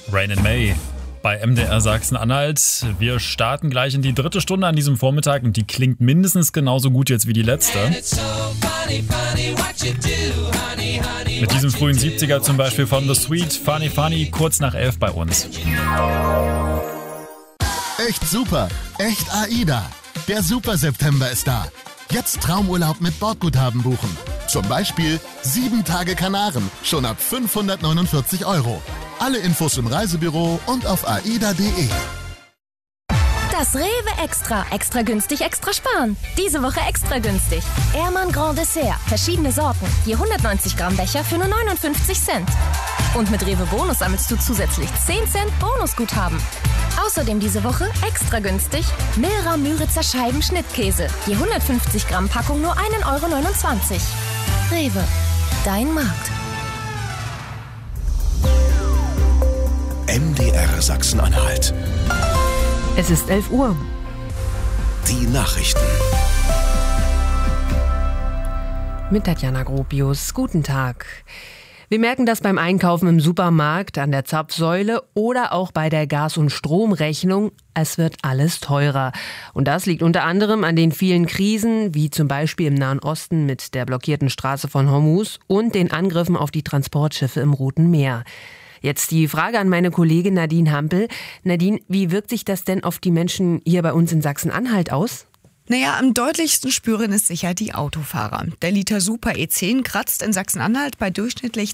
Rain in May bei MDR Sachsen-Anhalt. Wir starten gleich in die 3. Stunde an diesem Vormittag und die klingt mindestens genauso gut jetzt wie die letzte. Mit diesem frühen 70er zum Beispiel von The Sweet, Funny Funny, kurz nach 11 bei uns. Echt super, echt AIDA. Der Super September ist da. Jetzt Traumurlaub mit Bordguthaben buchen. Zum Beispiel 7 Tage Kanaren, schon ab 549 €. Alle Infos im Reisebüro und auf aida.de. Das Rewe Extra. Extra günstig, extra sparen. Diese Woche extra günstig. Ehrmann Grand Dessert. Verschiedene Sorten. Je 190 Gramm Becher für nur 59 Cent. Und mit Rewe Bonus sammelst du zusätzlich 10 Cent Bonusguthaben. Außerdem diese Woche extra günstig Milra Müritzer Scheiben Schnittkäse. Je 150 Gramm Packung nur 1,29 €. Rewe. Dein Markt. MDR Sachsen-Anhalt. Es ist 11 Uhr. Die Nachrichten. Mit Tatjana Gropius. Guten Tag. Wir merken das beim Einkaufen im Supermarkt, an der Zapfsäule oder auch bei der Gas- und Stromrechnung. Es wird alles teurer. Und das liegt unter anderem an den vielen Krisen, wie zum Beispiel im Nahen Osten mit der blockierten Straße von Hormuz und den Angriffen auf die Transportschiffe im Roten Meer. Jetzt die Frage an meine Kollegin Nadine Hampel. Nadine, wie wirkt sich das denn auf die Menschen hier bei uns in Sachsen-Anhalt aus? Naja, am deutlichsten spüren es sicher die Autofahrer. Der Liter Super E10 kratzt in Sachsen-Anhalt bei durchschnittlich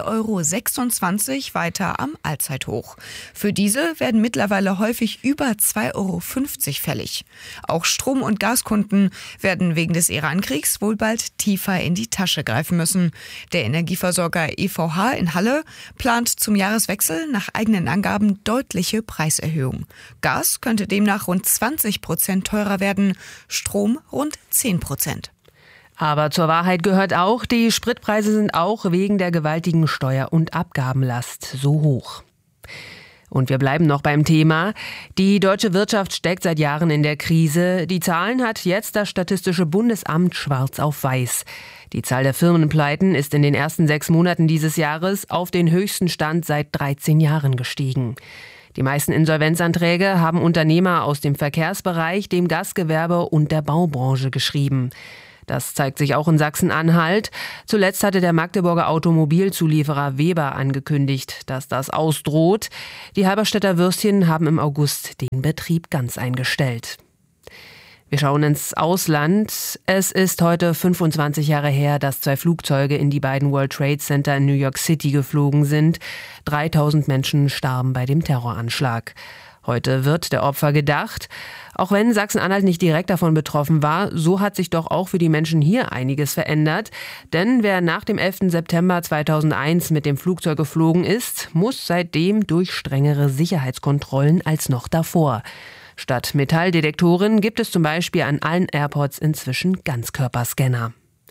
2,26 € weiter am Allzeithoch. Für Diesel werden mittlerweile häufig über 2,50 € fällig. Auch Strom- und Gaskunden werden wegen des Iran-Kriegs wohl bald tiefer in die Tasche greifen müssen. Der Energieversorger EVH in Halle plant zum Jahreswechsel nach eigenen Angaben deutliche Preiserhöhungen. Gas könnte demnach rund 20% teurer werden, Strom rund 10%. Aber zur Wahrheit gehört auch, die Spritpreise sind auch wegen der gewaltigen Steuer- und Abgabenlast so hoch. Und wir bleiben noch beim Thema. Die deutsche Wirtschaft steckt seit Jahren in der Krise. Die Zahlen hat jetzt das Statistische Bundesamt schwarz auf weiß. Die Zahl der Firmenpleiten ist in den ersten 6 Monaten dieses Jahres auf den höchsten Stand seit 13 Jahren gestiegen. Die meisten Insolvenzanträge haben Unternehmer aus dem Verkehrsbereich, dem Gastgewerbe und der Baubranche geschrieben. Das zeigt sich auch in Sachsen-Anhalt. Zuletzt hatte der Magdeburger Automobilzulieferer Weber angekündigt, dass das ausdroht. Die Halberstädter Würstchen haben im August den Betrieb ganz eingestellt. Wir schauen ins Ausland. Es ist heute 25 Jahre her, dass 2 Flugzeuge in die beiden World Trade Center in New York City geflogen sind. 3000 Menschen starben bei dem Terroranschlag. Heute wird der Opfer gedacht. Auch wenn Sachsen-Anhalt nicht direkt davon betroffen war, so hat sich doch auch für die Menschen hier einiges verändert. Denn wer nach dem 11. September 2001 mit dem Flugzeug geflogen ist, muss seitdem durch strengere Sicherheitskontrollen als noch davor. Statt Metalldetektoren gibt es zum Beispiel an allen Airports inzwischen Ganzkörperscanner.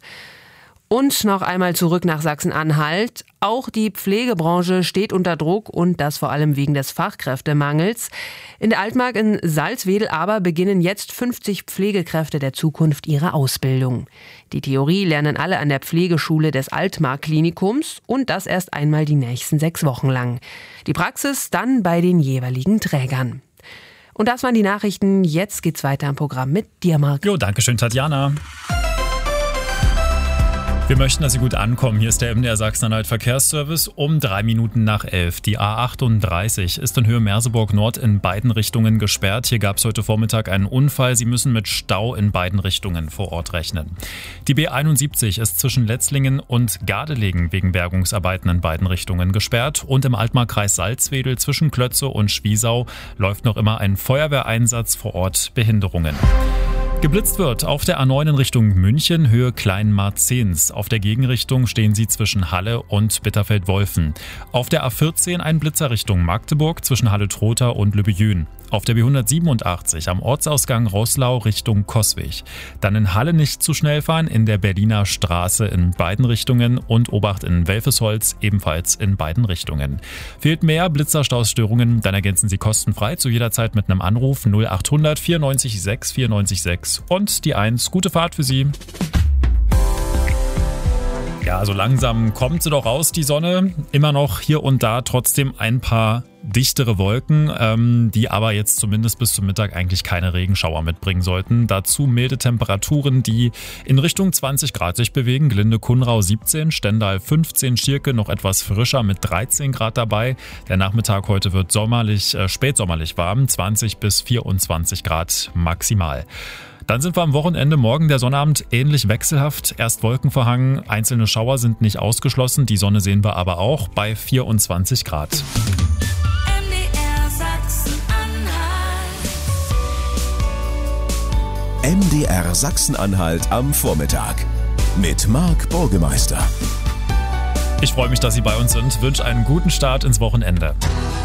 Und noch einmal zurück nach Sachsen-Anhalt. Auch die Pflegebranche steht unter Druck und das vor allem wegen des Fachkräftemangels. In der Altmark in Salzwedel aber beginnen jetzt 50 Pflegekräfte der Zukunft ihre Ausbildung. Die Theorie lernen alle an der Pflegeschule des Altmark-Klinikums und das erst einmal die nächsten 6 Wochen lang. Die Praxis dann bei den jeweiligen Trägern. Und das waren die Nachrichten. Jetzt geht's weiter im Programm mit dir, Marc. Jo, danke schön, Tatjana. Wir möchten, dass Sie gut ankommen. Hier ist der MDR Sachsen-Anhalt Verkehrsservice um 3 Minuten nach 11. Die A38 ist in Höhe Merseburg Nord in beiden Richtungen gesperrt. Hier gab es heute Vormittag einen Unfall. Sie müssen mit Stau in beiden Richtungen vor Ort rechnen. Die B71 ist zwischen Letzlingen und Gardelegen wegen Bergungsarbeiten in beiden Richtungen gesperrt. Und im Altmarkkreis Salzwedel zwischen Klötze und Schwiesau läuft noch immer ein Feuerwehreinsatz, vor Ort Behinderungen. Geblitzt wird auf der A9 in Richtung München, Höhe Kleinmarzens. Auf der Gegenrichtung stehen Sie zwischen Halle und Bitterfeld-Wolfen. Auf der A14 ein Blitzer Richtung Magdeburg zwischen Halle-Trotha und Lübbejün. Auf der B187 am Ortsausgang Roßlau Richtung Coswig. Dann in Halle nicht zu schnell fahren, in der Berliner Straße in beiden Richtungen und Obacht in Welfesholz ebenfalls in beiden Richtungen. Fehlt mehr Blitzerstausstörungen, dann ergänzen Sie kostenfrei zu jeder Zeit mit einem Anruf 0800 94 6 94 6 und die 1. Gute Fahrt für Sie. Ja, so langsam kommt sie doch raus, die Sonne. Immer noch hier und da trotzdem ein paar dichtere Wolken, die aber jetzt zumindest bis zum Mittag eigentlich keine Regenschauer mitbringen sollten. Dazu milde Temperaturen, die in Richtung 20 Grad sich bewegen. Glinde-Kuhnrau 17, Stendal 15, Schierke noch etwas frischer mit 13 Grad dabei. Der Nachmittag heute wird spätsommerlich warm, 20 bis 24 Grad maximal. Dann sind wir am Wochenende, morgen der Sonnabend ähnlich wechselhaft. Erst wolkenverhangen, einzelne Schauer sind nicht ausgeschlossen. Die Sonne sehen wir aber auch bei 24 Grad. MDR Sachsen-Anhalt am Vormittag mit Marc Burgemeister. Ich freue mich, dass Sie bei uns sind. Wünsche einen guten Start ins Wochenende.